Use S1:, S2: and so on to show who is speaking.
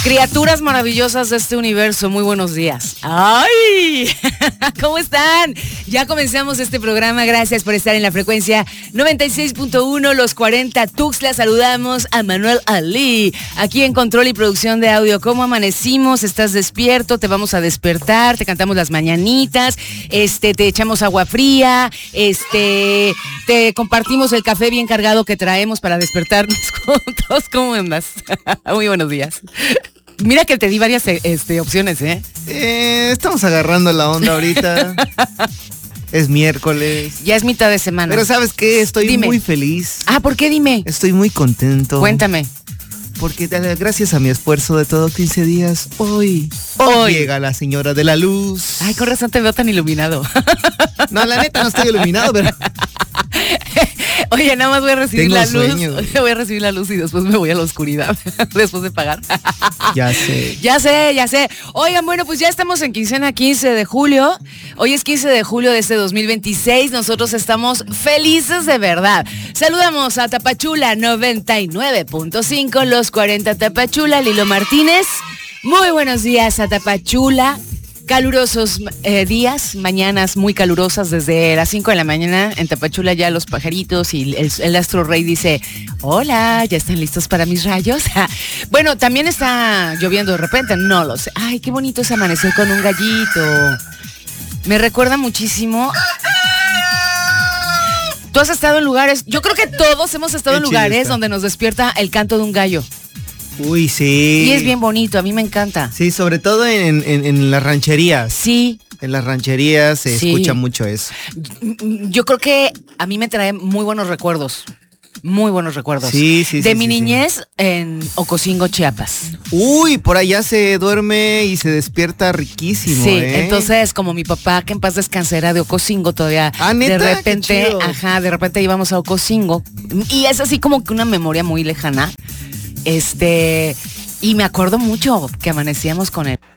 S1: Criaturas maravillosas de este universo, muy buenos días. ¡Ay! ¿Cómo están? Ya comenzamos este programa, gracias por estar en la frecuencia 96.1, los 40 Tuxtla. Saludamos a Manuel Ali, aquí en control y producción de audio. ¿Cómo amanecimos? ¿Estás despierto? Te vamos a despertar, te cantamos las mañanitas, te echamos agua fría, te compartimos el café bien cargado que traemos para despertarnos juntos. ¿Cómo andas? Muy buenos días. Mira que te di varias opciones, ¿eh?
S2: Estamos agarrando la onda ahorita. Es miércoles.
S1: Ya es mitad de semana.
S2: Pero ¿sabes qué? Estoy
S1: Dime.
S2: muy feliz.
S1: Ah, ¿por qué? Dime.
S2: Estoy muy contento.
S1: Cuéntame.
S2: Porque gracias a mi esfuerzo de todos 15 días, hoy llega la señora de la luz.
S1: Ay, con razón te veo tan iluminado.
S2: No, la neta no estoy iluminado, pero...
S1: Oye, nada más voy a recibir
S2: Tengo
S1: la luz.
S2: sueño.
S1: Voy a recibir la luz y después me voy a la oscuridad. Después de pagar.
S2: Ya sé.
S1: Ya sé. Oigan, bueno, pues ya estamos en quincena 15 de julio. Hoy es 15 de julio de este 2026. Nosotros estamos felices de verdad. Saludamos a Tapachula 99.5, los 40 Tapachula, Lilo Martínez. Muy buenos días a Tapachula. Calurosos días, mañanas muy calurosas desde las 5 de la mañana. En Tapachula ya los pajaritos y el astro rey dice, hola, ¿ya están listos para mis rayos? Bueno, también está lloviendo de repente, no lo sé. Ay, qué bonito es amanecer con un gallito. Me recuerda muchísimo. Tú has estado en lugares, yo creo que todos hemos estado en lugares donde nos despierta el canto de un gallo.
S2: Uy, sí.
S1: Y es bien bonito, a mí me encanta.
S2: Sí, sobre todo en las rancherías.
S1: Sí.
S2: En las rancherías se escucha mucho eso.
S1: Yo creo que a mí me trae muy buenos recuerdos. Muy buenos recuerdos.
S2: Sí.
S1: De mi niñez en Ocosingo, Chiapas.
S2: Uy, por allá se duerme y se despierta riquísimo.
S1: Sí, entonces como mi papá, que en paz descanse, era de Ocosingo todavía.
S2: ¿Neta?
S1: De repente,
S2: Qué
S1: de repente íbamos a Ocosingo. Y es así como que una memoria muy lejana. Y me acuerdo mucho que amanecíamos con él.